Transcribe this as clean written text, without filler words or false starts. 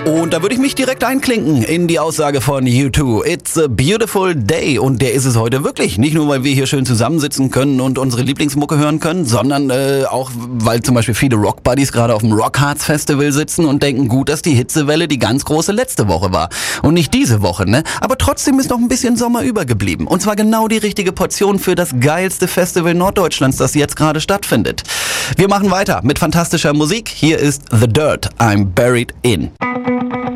Und da würde ich mich direkt einklinken in die Aussage von U2. It's a beautiful day. Und der ist es heute wirklich. Nicht nur, weil wir hier schön zusammensitzen können und unsere Lieblingsmucke hören können, sondern auch, weil zum Beispiel viele Rock-Buddies gerade auf dem Rockharz Festival sitzen und denken, gut, dass die Hitzewelle die ganz große letzte Woche war. Und nicht diese Woche, ne? Aber trotzdem ist noch ein bisschen Sommer übergeblieben. Und zwar genau die richtige Portion für das geilste Festival Norddeutschlands, das jetzt gerade stattfindet. Wir machen weiter mit fantastischer Musik. Hier ist The Dirt, I'm Buried In.